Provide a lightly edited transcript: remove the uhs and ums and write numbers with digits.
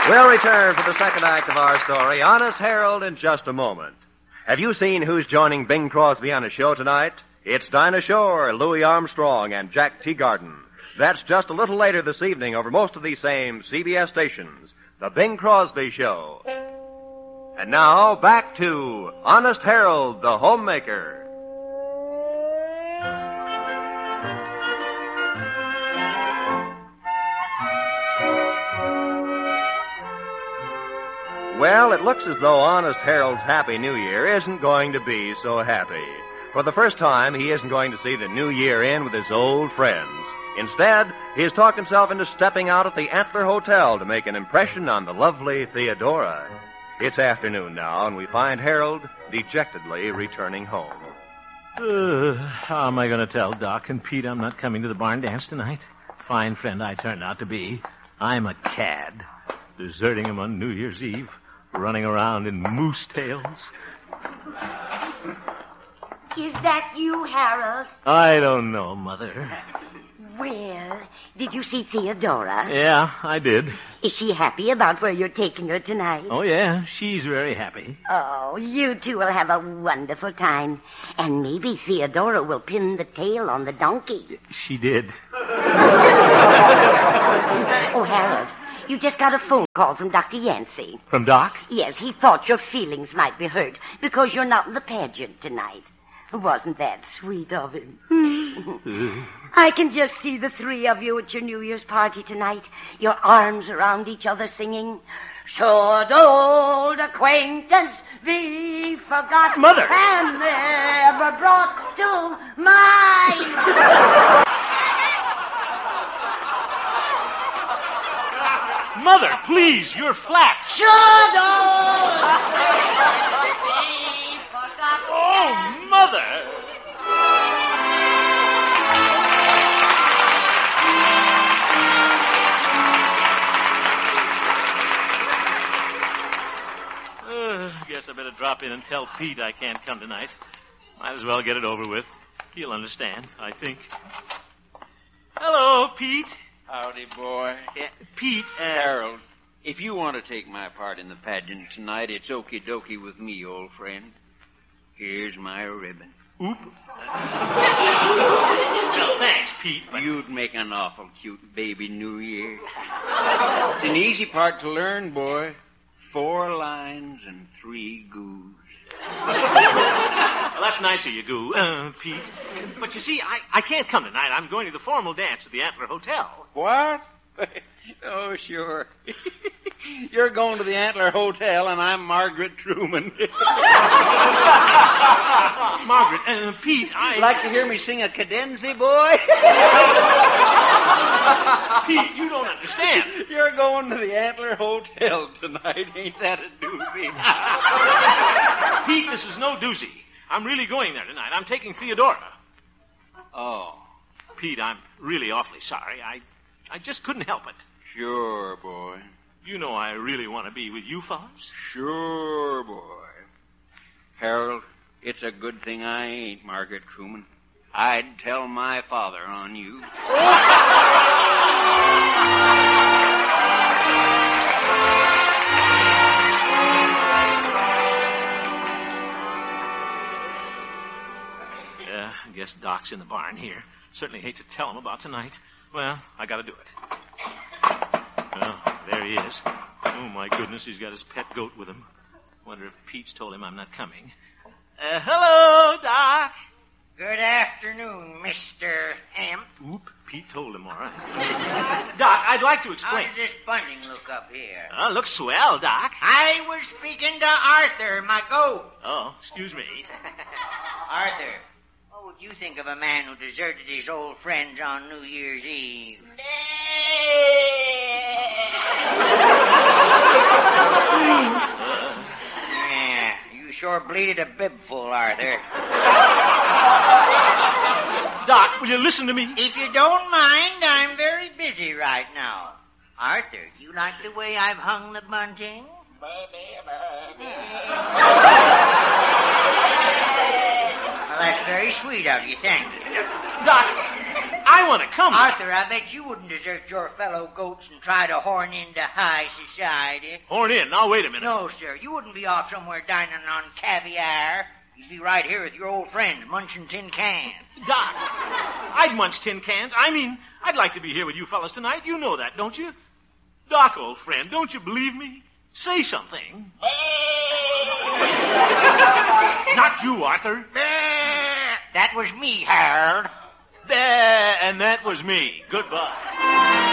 We'll return for the second act of our story, Honest Harold, in just a moment. Have you seen who's joining Bing Crosby on his show tonight? It's Dinah Shore, Louis Armstrong, and Jack Teagarden. That's just a little later this evening over most of these same CBS stations. The Bing Crosby Show. And now, back to Honest Harold, the homemaker. Well, it looks as though Honest Harold's Happy New Year isn't going to be so happy. For the first time, he isn't going to see the new year in with his old friends. Instead, he has talked himself into stepping out at the Antler Hotel to make an impression on the lovely Theodora. It's afternoon now, and we find Harold dejectedly returning home. How am I going to tell Doc and Pete I'm not coming to the barn dance tonight? Fine friend I turned out to be. I'm a cad. Deserting him on New Year's Eve. Running around in moose tails. Is that you, Harold? I don't know, Mother. Well, did you see Theodora? Yeah, I did. Is she happy about where you're taking her tonight? Oh, yeah, she's very happy. Oh, you two will have a wonderful time. And maybe Theodora will pin the tail on the donkey. She did. Oh, Harold, you just got a phone call from Dr. Yancey. From Doc? Yes, he thought your feelings might be hurt because you're not in the pageant tonight. Wasn't that sweet of him? I can just see the three of you at your New Year's party tonight, your arms around each other singing, "Should old acquaintance be forgotten, Mother! And never brought to mind." Mother, please, you're flat. Should old acquaintance be forgotten. Oh, Mother! Guess I better drop in and tell Pete I can't come tonight. Might as well get it over with. He'll understand, I think. Hello, Pete. Howdy, boy. Yeah, Pete, Harold, if you want to take my part in the pageant tonight, it's okie dokie with me, old friend. Here's my ribbon. Oop. Well, thanks, Pete. But... You'd make an awful cute baby New Year. It's an easy part to learn, boy. 4 lines and 3 goos. Well, that's nice of you, Goo, Pete. But you see, I can't come tonight. I'm going to the formal dance at the Antler Hotel. What? Oh, sure. You're going to the Antler Hotel, and I'm Margaret Truman. Margaret, Pete, Like to hear me sing a cadenza, boy? Pete, you don't understand. You're going to the Antler Hotel tonight. Ain't that a doozy? Pete, this is no doozy. I'm really going there tonight. I'm taking Theodora. Oh. Pete, I'm really awfully sorry. I just couldn't help it. Sure, boy. You know I really want to be with you fellas. Sure, boy. Harold, it's a good thing I ain't Margaret Truman. I'd tell my father on you. Yeah, I guess Doc's in the barn here. Certainly hate to tell him about tonight. Well, I gotta do it. Well, there he is. Oh, my goodness, he's got his pet goat with him. Wonder if Pete's told him I'm not coming. Hello, Doc. Good afternoon, Mr. Amp. Oop, Pete told him, all right. Doc, I'd like to How explain. does this bunting look up here? Oh, looks swell, Doc. I was speaking to Arthur, my goat. Oh, excuse me. Arthur, what would you think of a man who deserted his old friends on New Year's Eve? Yeah, you sure bleated a bibful, Arthur. Doc, will you listen to me? If you don't mind, I'm very busy right now. Arthur, do you like the way I've hung the bunting? Well, that's very sweet of you, thank you. Doc, I want to come. Arthur, I bet you wouldn't desert your fellow goats and try to horn into high society. Horn in. Now, wait a minute. No, sir. You wouldn't be off somewhere dining on caviar. You'd be right here with your old friends munching tin cans. Doc, I'd munch tin cans. I mean, I'd like to be here with you fellas tonight. You know that, don't you? Doc, old friend, don't you believe me? Say something. Not you, Arthur. That was me, Harold. And that was me. Goodbye.